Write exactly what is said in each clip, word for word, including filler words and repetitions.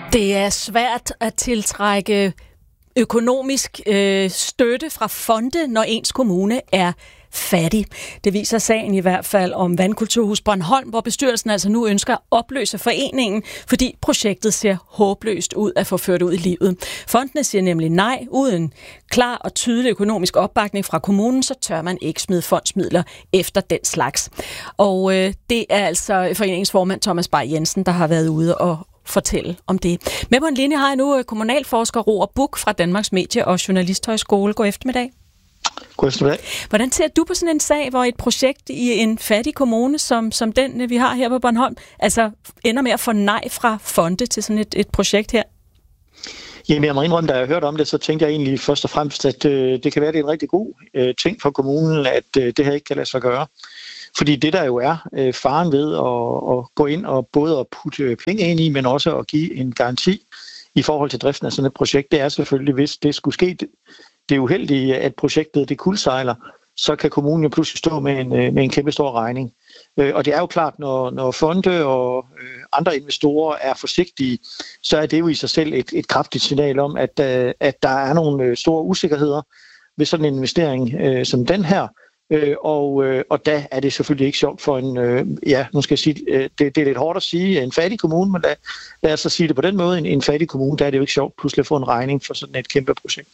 Det er svært at tiltrække økonomisk øh, støtte fra fonde, når ens kommune er fattig. Det viser sagen i hvert fald om Vandkulturhus Bornholm, hvor bestyrelsen altså nu ønsker at opløse foreningen, fordi projektet ser håbløst ud at få ført ud i livet. Fondene siger nemlig nej. Uden klar og tydelig økonomisk opbakning fra kommunen, så tør man ikke smide fondsmidler efter den slags. Og øh, det er altså foreningens formand Thomas Bay Jensen, der har været ude og fortælle om det. Med på en linje har jeg nu kommunalforsker Roar Buch fra Danmarks Medie- og Journalisthøjskole. God eftermiddag. God eftermiddag. Hvordan ser du på sådan en sag, hvor et projekt i en fattig kommune, som, som den vi har her på Bornholm, altså ender med at få nej fra fonde til sådan et, et projekt her? Jamen, jeg må indrømme, da jeg hørte om det, så tænkte jeg egentlig først og fremmest, at øh, det kan være, det er en rigtig god øh, ting for kommunen, at øh, det her ikke kan lade sig gøre. Fordi det der jo er øh, faren ved at, at gå ind og både at putte penge ind i, men også at give en garanti i forhold til driften af sådan et projekt, det er selvfølgelig, hvis det skulle ske det uheldige, at projektet det kuldsejler, så kan kommunen jo pludselig stå med en, med en kæmpe stor regning. Og det er jo klart, når, når fonde og andre investorer er forsigtige, så er det jo i sig selv et, et kraftigt signal om, at, at der er nogle store usikkerheder ved sådan en investering øh, som den her. Øh, og, øh, og da er det selvfølgelig ikke sjovt for en, øh, ja, nu skal jeg sige, øh, det, det er lidt hårdt at sige, en fattig kommune, men lad, lad os så sige det på den måde, en, en fattig kommune, der er det jo ikke sjovt pludselig at få en regning for sådan et kæmpe projekt.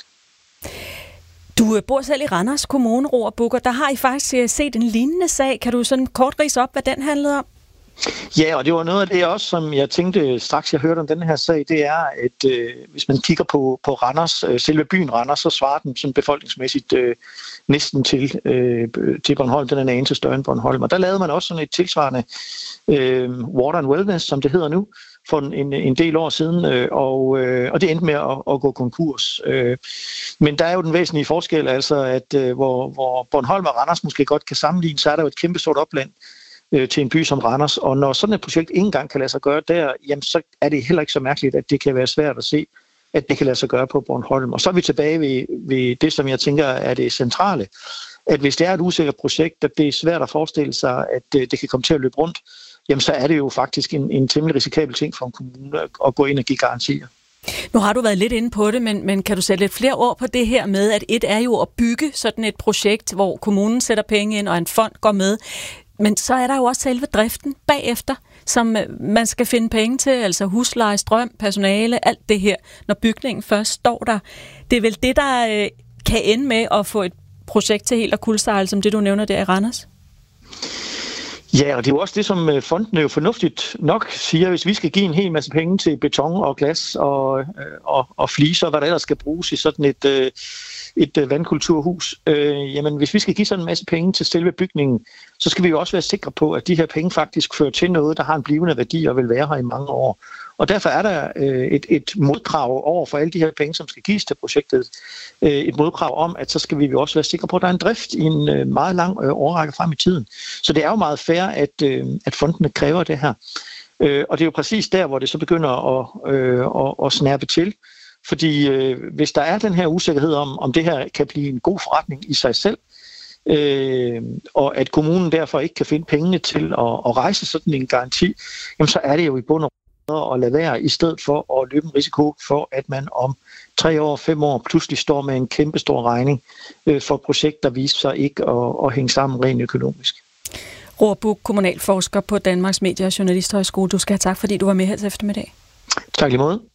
Du bor selv i Randers Kommune, Roar Buch, og der har I faktisk set en lignende sag. Kan du sådan kort ridse op, hvad den handlede om? Ja, og det var noget af det også, som jeg tænkte straks, jeg hørte om den her sag, det er, at øh, hvis man kigger på, på Randers, øh, selve byen Randers, så svarer den sådan befolkningsmæssigt øh, næsten til, øh, til Bornholm, den er en anelse større end Bornholm. Og der lavede man også sådan et tilsvarende øh, Water and Wellness, som det hedder nu, for en, en del år siden, øh, og, øh, og det endte med at, at gå konkurs. Øh, men der er jo den væsentlige forskel, altså at øh, hvor, hvor Bornholm og Randers måske godt kan sammenligne, så er der jo et kæmpe stort opland øh, til en by som Randers, og når sådan et projekt ikke engang kan lade sig gøre der, jamen så er det heller ikke så mærkeligt, at det kan være svært at se, at det kan lade sig gøre på Bornholm. Og så er vi tilbage ved, ved det, som jeg tænker er det centrale, at hvis det er et usikkert projekt, at det er svært at forestille sig, at det, det kan komme til at løbe rundt, jamen så er det jo faktisk en, en temmelig risikabel ting for en kommune at gå ind og give garantier. Nu har du været lidt inde på det, men, men kan du sætte lidt flere ord på det her med, at et er jo at bygge sådan et projekt, hvor kommunen sætter penge ind, og en fond går med. Men så er der jo også selve driften bagefter, som man skal finde penge til, altså husleje, strøm, personale, alt det her, når bygningen først står der. Det er vel det, der øh, kan ende med at få et projekt til helt at kuldsejle, som det du nævner der i Randers? Ja, og det er jo også det, som fonden jo fornuftigt nok siger, hvis vi skal give en hel masse penge til beton og glas og, og, og fliser, hvad der ellers skal bruges i sådan et, et vandkulturhus. Øh, jamen, hvis vi skal give sådan en masse penge til selve bygningen, så skal vi jo også være sikre på, at de her penge faktisk fører til noget, der har en blivende værdi og vil være her i mange år. Og derfor er der øh, et, et modkrav over for alle de her penge, som skal gives til projektet. Øh, et modkrav om, at så skal vi jo også være sikre på, at der er en drift i en øh, meget lang øh, årrække frem i tiden. Så det er jo meget fair, at, øh, at fondene kræver det her. Øh, og det er jo præcis der, hvor det så begynder at, øh, at, at snærpe til. Fordi øh, hvis der er den her usikkerhed om, om det her kan blive en god forretning i sig selv, øh, og at kommunen derfor ikke kan finde pengene til at, at rejse sådan en garanti, jamen så er det jo i bund og at lade være, i stedet for at løbe en risiko for, at man om tre år, fem år pludselig står med en kæmpe stor regning øh, for et projekt, der viser sig ikke at, at hænge sammen rent økonomisk. Roar Buch, kommunalforsker på Danmarks Medie- og Journalisthøjskole. Du skal have tak, fordi du var med her til eftermiddag. Tak lige måde.